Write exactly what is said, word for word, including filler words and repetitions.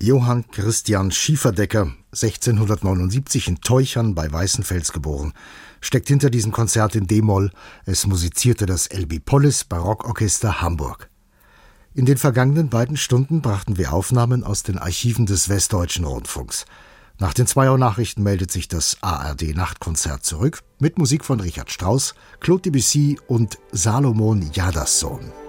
Johann Christian Schieferdecker, sechzehnhundertneunundsiebzig in Teuchern bei Weißenfels geboren, steckt hinter diesem Konzert in D-Moll. Es musizierte das Elbipolis Barockorchester Hamburg. In den vergangenen beiden Stunden brachten wir Aufnahmen aus den Archiven des Westdeutschen Rundfunks. Nach den zwei Uhr Nachrichten meldet sich das A R D-Nachtkonzert zurück mit Musik von Richard Strauss, Claude Debussy und Salomon Jadassohn.